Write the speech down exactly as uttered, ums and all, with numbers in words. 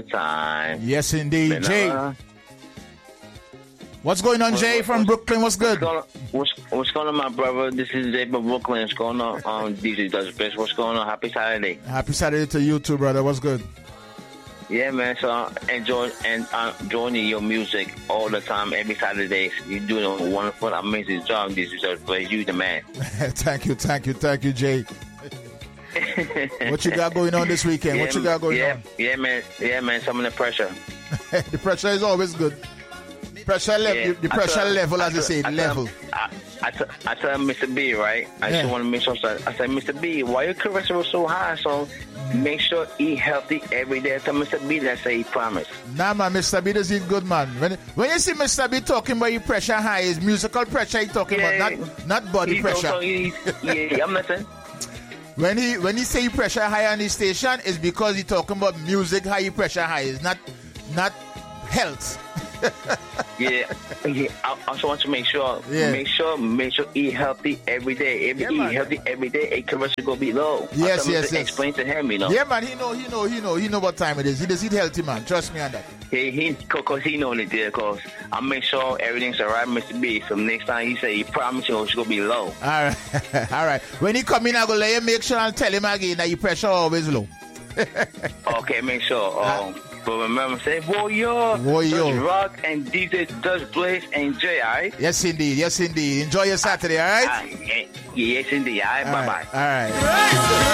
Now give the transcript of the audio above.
time. Yes, indeed. Been Jay. a- What's going on, Jay what- from what's- Brooklyn? What's good? What's going on, what's, what's going on, my brother? This is Jay from Brooklyn. What's going on? Um, D J Does Best. What's going on? Happy Saturday. Happy Saturday to you too, brother. What's good? Yeah, man. So uh, enjoy and uh, joining your music all the time, every Saturday. You're doing a wonderful, amazing job. This is just you, the man. Thank you, thank you, thank you, Jay. What you got going on this weekend? Yeah, what you got going yeah, on? Yeah, man. Yeah, man. Some of the pressure. The pressure is always good. Pressure level, Yeah, the I pressure tell- level, I as they tell- say, I tell- level. I, I, tell, I tell Mister B, right? I Yeah. just want to make sure. I said, Mister B, why your cholesterol so high? So make sure eat healthy every day. I tell Mister B that say he promised. Nah, man, Mister B does eat good, man. When when you see Mister B talking about your pressure high, it's musical pressure he's talking Yeah. about, not not body He pressure. also- he- yeah, I'm listening. When he when he say pressure high on his station, it's because he talking about music high pressure high. It's not not health. Yeah, yeah. I also want to make sure, Yeah. make sure, make sure eat healthy every day. Every Yeah, eat man. healthy every day. A cholesterol go be low. I Yes, tell yes, Mister yes. Explain to him, you know. Yeah, man, he know, he know, he know, he know what time it is. He does eat healthy, man. Trust me on that. He, he, cause he know it there. Cause I make sure everything's alright, Mister B. So next time he say he promise you it's gonna be low. All right, all right. When he come in, I go let him make sure and tell him again that your pressure always low. Okay, make sure. Um, but remember, say Warrior, Warrior. Does Rock and D J Does Blaze and Jay. Alright. Yes, indeed. Yes, indeed. Enjoy your Saturday. All right. Ah, yeah, yes, indeed. Alright. All Bye right. bye. All right.